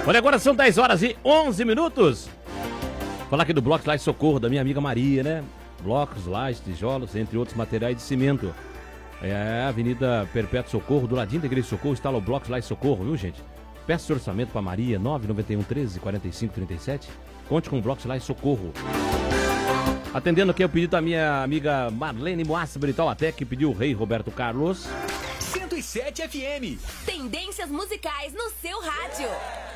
Olha, agora são 10 horas e 11 minutos. Falar aqui do Blocos Laje Socorro, da minha amiga Maria, né? Blocos, lajes, tijolos, entre outros materiais de cimento. É a Avenida Perpétuo Socorro, do ladinho da Igreja Socorro, está lá o Blocos Laje Socorro, viu, gente? Peça seu orçamento para Maria, 991 13 45 37. Conte com o Blocos Laje Socorro. Atendendo aqui o pedido da minha amiga Marlene Moassa Brital, até que pediu o Rei Roberto Carlos. 107 FM. Tendências musicais no seu rádio.